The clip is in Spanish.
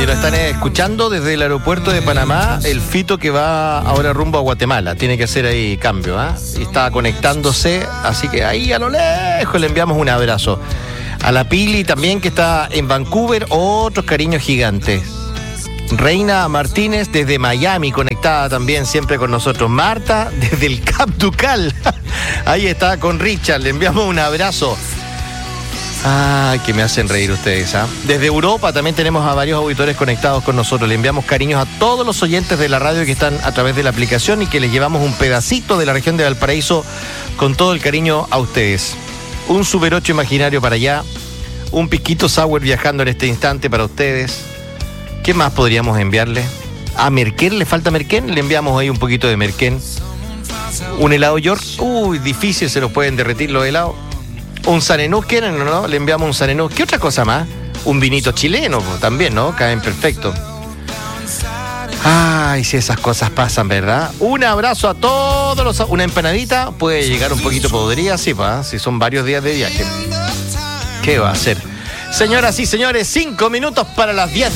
nos están escuchando desde el aeropuerto de Panamá, el Fito que va ahora rumbo a Guatemala. Tiene que hacer ahí cambio, y está conectándose, así que ahí a lo lejos le enviamos un abrazo. A la Pili también, que está en Vancouver, otros cariños gigantes. Reina Martínez desde Miami, conectada también siempre con nosotros. Marta desde el Cap Ducal, ahí está con Richard, le enviamos un abrazo. Ay, que me hacen reír ustedes, Desde Europa también tenemos a varios auditores conectados con nosotros. Le enviamos cariños a todos los oyentes de la radio que están a través de la aplicación y que les llevamos un pedacito de la región de Valparaíso con todo el cariño a ustedes. Un Super 8 imaginario para allá, un Pisquito Sour viajando en este instante para ustedes. ¿Qué más podríamos enviarle? A Merquén, ¿le falta Merquén? Le enviamos ahí un poquito de Merquén. Un helado York, difícil, se los pueden derretir los helados. Un Sanenú, ¿quieren o no? Le enviamos un Sanenú. ¿Qué otra cosa más? Un vinito chileno también, ¿no? Caen perfecto. Ay, si esas cosas pasan, ¿verdad? Un abrazo a todos los... Una empanadita puede llegar un poquito podrida, sí, si son varios días de viaje. ¿Qué va a hacer? Señoras y señores, 5 minutos para las 10 de